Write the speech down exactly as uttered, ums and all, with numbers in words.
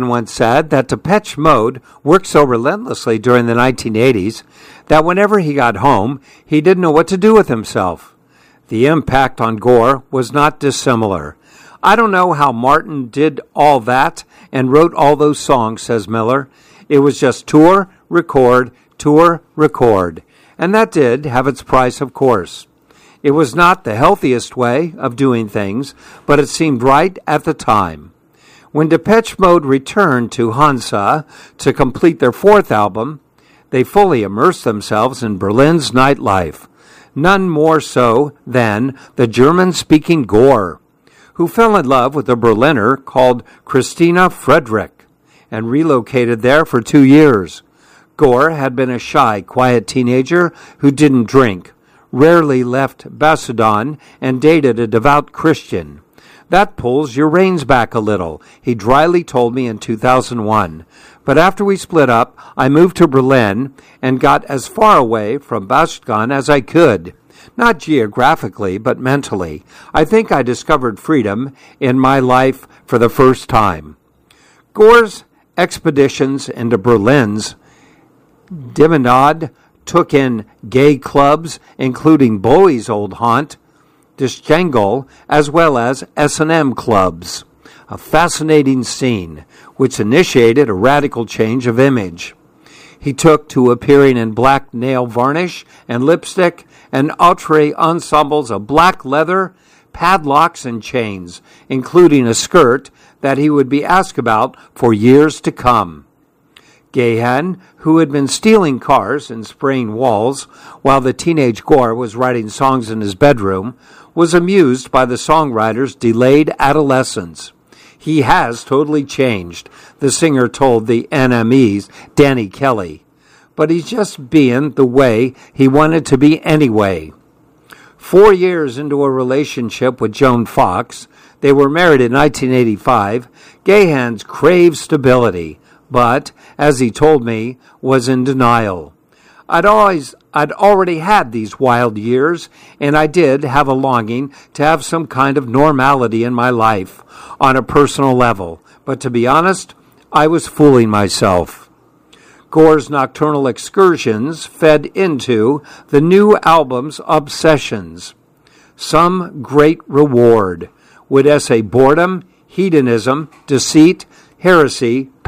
once said that Depeche Mode worked so relentlessly during the nineteen eighties that whenever he got home, he didn't know what to do with himself. The impact on Gore was not dissimilar. I don't know how Martin did all that and wrote all those songs, says Miller. It was just tour, record, tour, record. And that did have its price, of course. It was not the healthiest way of doing things, but it seemed right at the time. When Depeche Mode returned to Hansa to complete their fourth album, they fully immersed themselves in Berlin's nightlife. None more so than the German-speaking Gore, who fell in love with a Berliner called Christina Friedrich and relocated there for two years. Gore had been a shy, quiet teenager who didn't drink, rarely left Basildon, and dated a devout Christian. That pulls your reins back a little, he dryly told me in two thousand one. But after we split up, I moved to Berlin and got as far away from Basildon as I could. Not geographically, but mentally. I think I discovered freedom in my life for the first time. Gore's expeditions into Berlin's Dimmenad took in gay clubs, including Bowie's old haunt, Dischengel, as well as S and M clubs. A fascinating scene, which initiated a radical change of image. He took to appearing in black nail varnish and lipstick and outre ensembles of black leather, padlocks, and chains, including a skirt that he would be asked about for years to come. Gahan, who had been stealing cars and spraying walls while the teenage Gore was writing songs in his bedroom, was amused by the songwriter's delayed adolescence. He has totally changed, the singer told the N M E's Danny Kelly. But he's just being the way he wanted to be anyway. Four years into a relationship with Joan Fox, they were married in nineteen eighty-five, Gahan's craved stability, but, as he told me, was in denial. I'd always, I'd already had these wild years, and I did have a longing to have some kind of normality in my life on a personal level. But to be honest, I was fooling myself. Gore's nocturnal excursions fed into the new album's obsessions. Some great reward would essay boredom, hedonism, deceit, heresy,